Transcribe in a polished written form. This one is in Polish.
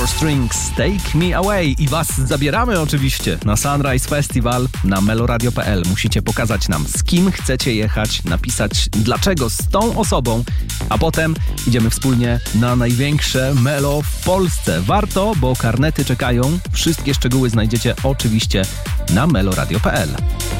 Four Strings, Take Me Away i was zabieramy oczywiście na Sunrise Festival na meloradio.pl. Musicie pokazać nam, z kim chcecie jechać, napisać dlaczego z tą osobą, a potem idziemy wspólnie na największe Melo w Polsce. Warto, bo karnety czekają. Wszystkie szczegóły znajdziecie oczywiście na meloradio.pl.